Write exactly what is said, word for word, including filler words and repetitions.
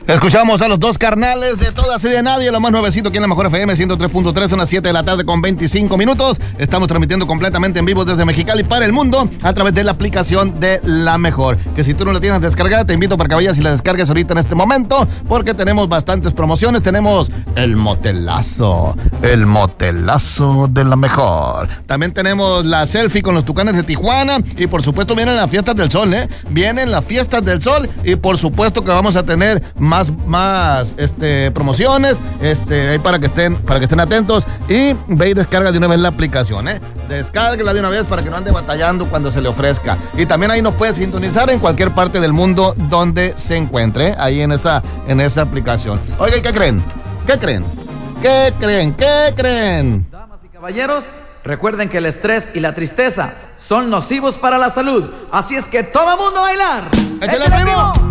Escuchamos a los dos carnales de Todas y de Nadie, lo más nuevecito aquí en la Mejor F M ciento tres punto tres, son las siete de la tarde con veinticinco minutos. Estamos transmitiendo completamente en vivo desde Mexicali para el mundo a través de la aplicación de La Mejor. Que si tú no la tienes descargada, te invito para que vayas y la descargues ahorita en este momento, porque tenemos bastantes promociones. Tenemos el motelazo, el motelazo de La Mejor. También tenemos la selfie con los Tucanes de Tijuana y por supuesto vienen las fiestas del sol, ¿eh? Vienen las fiestas del sol y por supuesto que vamos a tener más Más, más este, promociones este, ahí para que estén para que estén atentos y ve y descarga de una vez la aplicación, ¿eh? Descárguela de una vez para que no ande batallando cuando se le ofrezca. Y también ahí nos puede sintonizar en cualquier parte del mundo donde se encuentre, ¿eh? Ahí en esa, en esa aplicación. Oigan, ¿qué creen? ¿Qué creen? ¿Qué creen? ¿Qué creen? Damas y caballeros, recuerden que el estrés y la tristeza son nocivos para la salud. Así es que todo mundo a bailar. ¡Échale, primo!